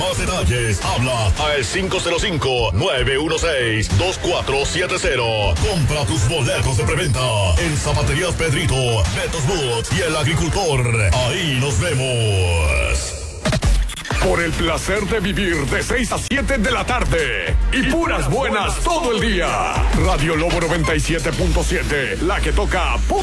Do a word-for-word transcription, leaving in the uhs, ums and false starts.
Más detalles, habla al cinco cero cinco, nueve uno seis, dos cuatro siete cero. Compra tus boletos de preventa en Zapaterías Pedrito, Betos Boots y El Agricultor. Ahí nos vemos. Por el placer de vivir de seis a siete de la tarde. Y puras buenas todo el día. Radio Lobo noventa y siete punto siete, la que toca